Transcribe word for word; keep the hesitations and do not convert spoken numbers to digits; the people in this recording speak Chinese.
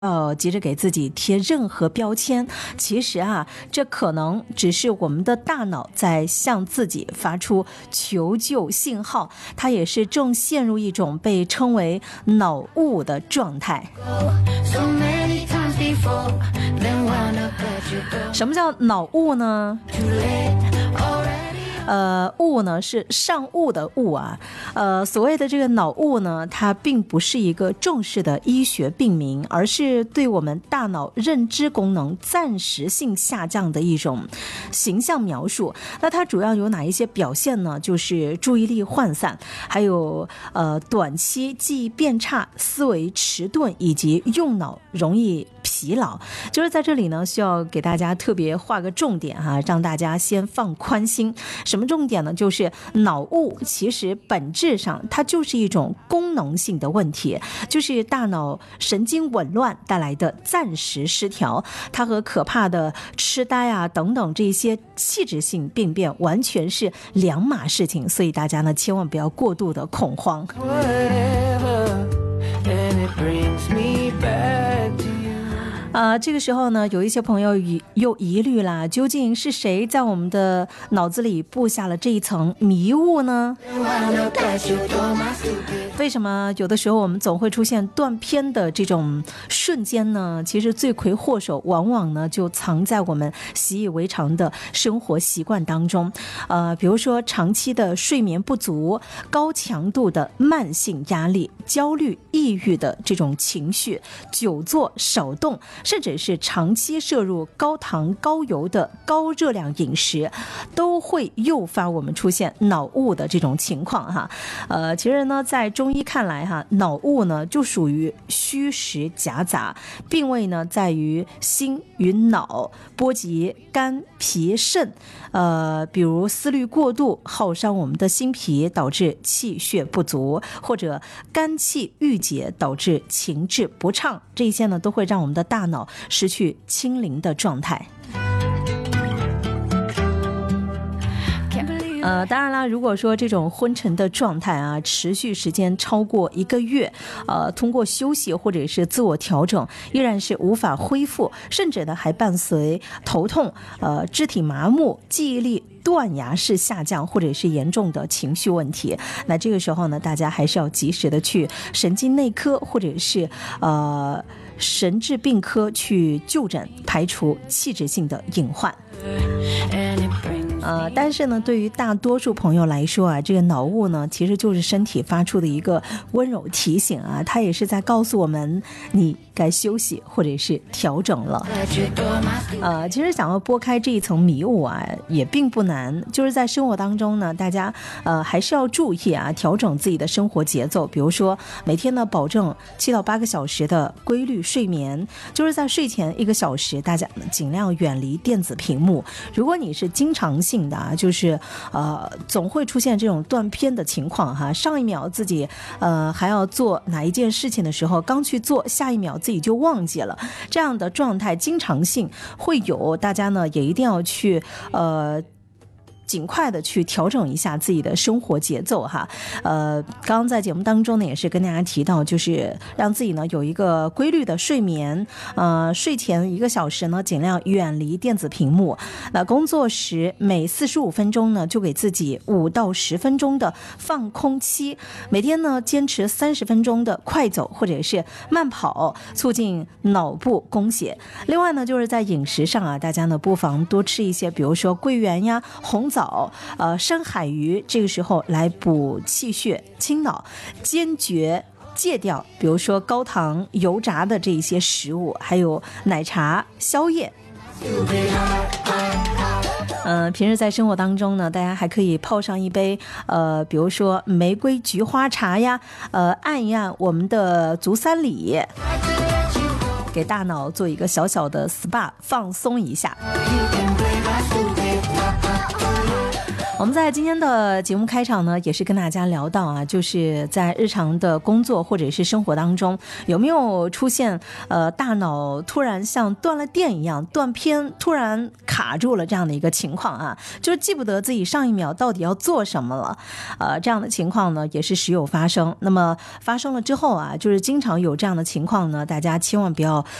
呃，急着给自己贴任何标签，其实啊，这可能只是我们的大脑在向自己发出求救信号，它也是正陷入一种被称为脑雾的状态。什么叫脑雾呢？呃，雾呢是上雾的雾啊，呃，所谓的这个脑雾呢，它并不是一个正式的医学病名，而是对我们大脑认知功能暂时性下降的一种形象描述。那它主要有哪一些表现呢？就是注意力涣散，还有呃短期记忆变差、思维迟钝以及用脑容易疲劳。就是在这里呢，需要给大家特别画个重点哈、啊，让大家先放宽心。什么重点呢？就是脑雾其实本质上它就是一种功能性的问题，就是大脑神经紊乱带来的暂时失调，它和可怕的痴呆啊等等这些器质性病变完全是两码事情，所以大家呢千万不要过度的恐慌。呃，这个时候呢，有一些朋友又疑虑啦，究竟是谁在我们的脑子里布下了这一层迷雾呢？为什么有的时候我们总会出现断片的这种瞬间呢？其实罪魁祸首往往呢就藏在我们习以为常的生活习惯当中。呃，比如说长期的睡眠不足、高强度的慢性压力、焦虑、抑郁的这种情绪、久坐少动，甚至是长期摄入高糖高油的高热量饮食，都会诱发我们出现脑雾的这种情况哈。呃，其实呢，在中医看来哈，脑雾呢就属于虚实夹杂，病位呢在于心与脑，波及肝脾肾。呃，比如思虑过度，耗伤我们的心脾，导致气血不足，或者肝气郁结，导致情志不畅，这些呢都会让我们的大脑失去清零的状态。呃，当然啦，如果说这种昏沉的状态啊，持续时间超过一个月，呃，通过休息或者是自我调整，依然是无法恢复，甚至呢还伴随头痛、呃，肢体麻木、记忆力断崖式下降，或者是严重的情绪问题，那这个时候呢，大家还是要及时的去神经内科或者是呃神志病科去就诊，排除器质性的隐患。呃，但是呢，对于大多数朋友来说啊，这个脑雾呢，其实就是身体发出的一个温柔提醒啊，它也是在告诉我们你该休息或者是调整了。呃，其实想要拨开这一层迷雾啊，也并不难，就是在生活当中呢，大家呃还是要注意啊，调整自己的生活节奏，比如说每天呢保证七到八个小时的规律睡眠，就是在睡前一个小时，大家尽量远离电子屏幕。如果你是经常性的啊，就是呃总会出现这种断片的情况哈，上一秒自己呃还要做哪一件事情的时候，刚去做，下一秒自己就忘记了，这样的状态经常性会有，大家呢也一定要去呃尽快的去调整一下自己的生活节奏哈。呃，刚刚在节目当中呢，也是跟大家提到，就是让自己呢有一个规律的睡眠，呃，睡前一个小时呢，尽量远离电子屏幕。那工作时每四十五分钟呢，就给自己五到十分钟的放空期。每天呢，坚持三十分钟的快走或者是慢跑，促进脑部供血。另外呢，就是在饮食上啊，大家呢不妨多吃一些，比如说桂圆呀、红枣。呃，深海鱼，这个时候来补气血、清脑，坚决戒掉，比如说高糖、油炸的这一些食物，还有奶茶、宵夜。呃，平时在生活当中呢，大家还可以泡上一杯呃，比如说玫瑰菊花茶呀，呃，按一按我们的足三里，给大脑做一个小小的 S P A 放松一下。 我们在今天的节目开场呢，也是跟大家聊到啊，就是在日常的工作或者是生活当中，有没有出现呃大脑突然像断了电一样断片，突然卡住了这样的一个情况啊，就是记不得自己上一秒到底要做什么了，呃，这样的情况呢也是时有发生。那么发生了之后啊，就是经常有这样的情况呢，大家千万不要